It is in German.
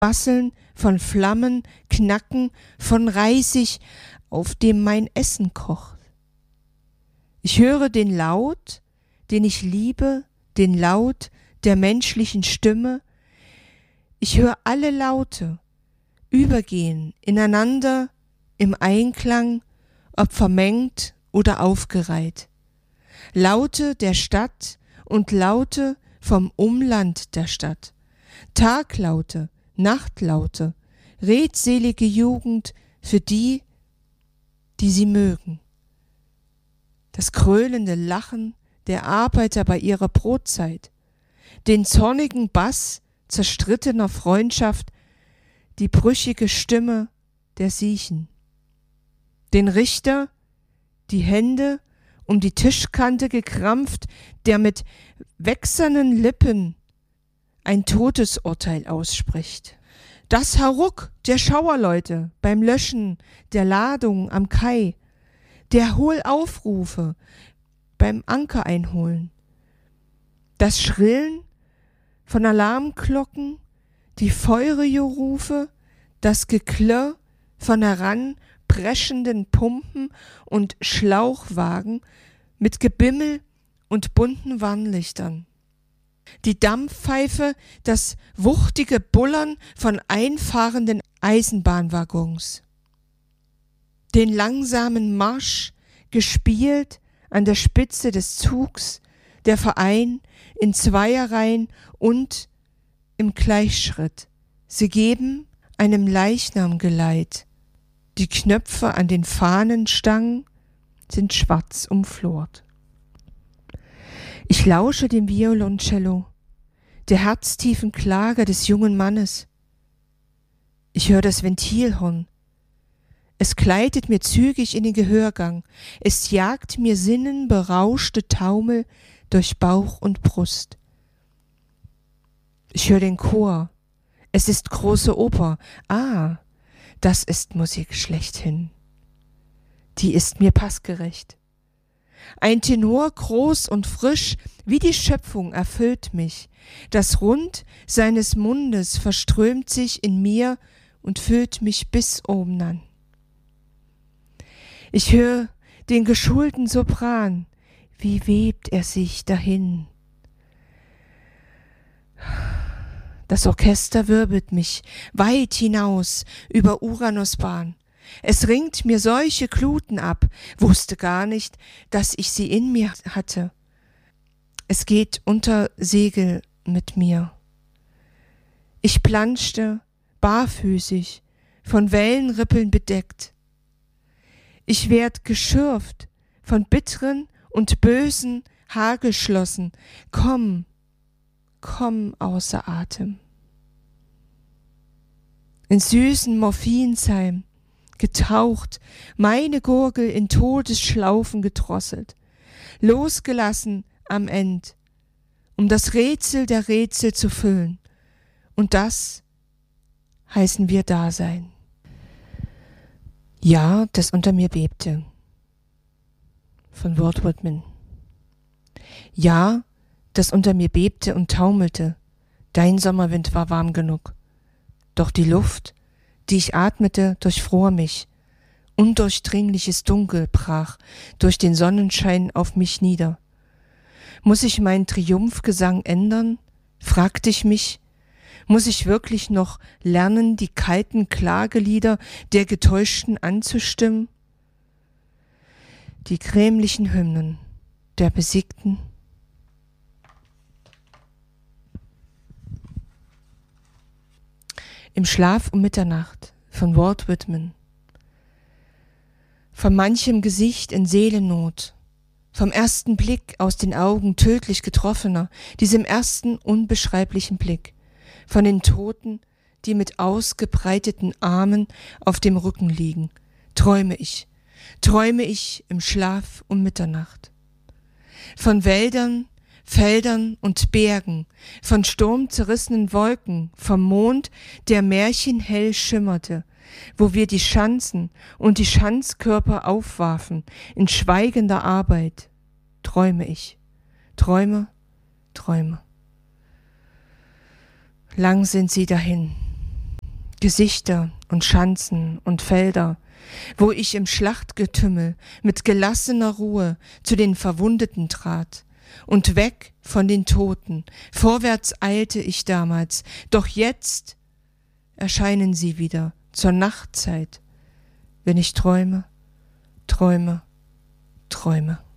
Rasseln von Flammen, Knacken von Reisig, auf dem mein Essen kocht. Ich höre den Laut, den ich liebe, den Laut der menschlichen Stimme. Ich höre alle Laute übergehen ineinander im Einklang, ob vermengt oder aufgereiht. Laute der Stadt und Laute vom Umland der Stadt. Taglaute, Nachtlaute, redselige Jugend für die, die sie mögen. Das krölende Lachen der Arbeiter bei ihrer Brotzeit, den zornigen Bass zerstrittener Freundschaft, die brüchige Stimme der Siechen, den Richter, die Hände um die Tischkante gekrampft, der mit wächsernen Lippen ein Todesurteil ausspricht. Das Hauruck der Schauerleute beim Löschen der Ladung am Kai, der Hohlaufrufe beim Anker einholen, das Schrillen von Alarmglocken, die Feuerrufe, das Geklirr von heranpreschenden Pumpen und Schlauchwagen mit Gebimmel und bunten Warnlichtern. Die Dampfpfeife, das wuchtige Bullern von einfahrenden Eisenbahnwaggons. Den langsamen Marsch, gespielt an der Spitze des Zugs, der Verein in Zweierreihen und im Gleichschritt. Sie geben einem Leichnam Geleit. Die Knöpfe an den Fahnenstangen sind schwarz umflort. Ich lausche dem Violoncello, der herztiefen Klage des jungen Mannes. Ich höre das Ventilhorn. Es gleitet mir zügig in den Gehörgang. Es jagt mir sinnenberauschte Taumel durch Bauch und Brust. Ich höre den Chor. Es ist große Oper. Ah, das ist Musik schlechthin. Die ist mir passgerecht. Ein Tenor groß und frisch wie die Schöpfung erfüllt mich. Das Rund seines Mundes verströmt sich in mir und füllt mich bis oben an. Ich höre den geschulten Sopran, wie webt er sich dahin. Das Orchester wirbelt mich weit hinaus über Uranusbahn. Es ringt mir solche Kluten ab, wusste gar nicht, dass ich sie in mir hatte. Es geht unter Segel mit mir. Ich planschte, barfüßig, von Wellenrippeln bedeckt. Ich werd geschürft, von bitteren und bösen Hagelschlossen. Komm, komm außer Atem. In süßen Morphinsheim getaucht, meine Gurgel in Todesschlaufen gedrosselt, losgelassen am End, um das Rätsel der Rätsel zu füllen. Und das heißen wir Dasein. Ja, das unter mir bebte. Von Walt Whitman. Ja, das unter mir bebte und taumelte. Dein Sommerwind war warm genug. Doch die Luft, die ich atmete, durchfror mich. Undurchdringliches Dunkel brach durch den Sonnenschein auf mich nieder. Muss ich meinen Triumphgesang ändern? Fragte ich mich. Muss ich wirklich noch lernen, die kalten Klagelieder der Getäuschten anzustimmen? Die grämlichen Hymnen der Besiegten? Im Schlaf um Mitternacht von Walt Whitman. Von manchem Gesicht in Seelennot, vom ersten Blick aus den Augen tödlich Getroffener, diesem ersten unbeschreiblichen Blick, von den Toten, die mit ausgebreiteten Armen auf dem Rücken liegen, träume ich im Schlaf um Mitternacht. Von Wäldern, Feldern und Bergen, von sturmzerrissenen Wolken, vom Mond, der märchenhell schimmerte, wo wir die Schanzen und die Schanzkörper aufwarfen, in schweigender Arbeit, träume ich, träume. Lang sind sie dahin. Gesichter und Schanzen und Felder, wo ich im Schlachtgetümmel mit gelassener Ruhe zu den Verwundeten trat, und weg von den Toten, vorwärts eilte ich damals, doch jetzt erscheinen sie wieder zur Nachtzeit, wenn ich träume, träume, träume.